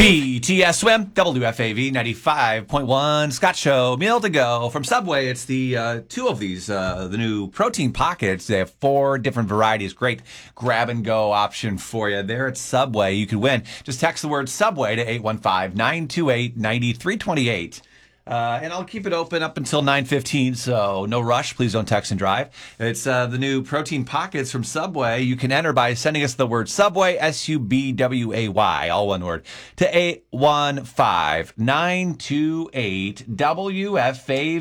BTS Swim, WFAV 95.1, Scott Show, meal to go. From Subway, it's the two of these, the new protein pockets. They have 4 different varieties. Great grab and go option for you. There at Subway, you could win. Just text the word Subway to 815-928-9328. And I'll keep it open up until 9:15, so no rush. Please don't text and drive. It's the new protein pockets from Subway. You can enter by sending us the word Subway, SUBWAY, all one word, to 815-928-WFAV.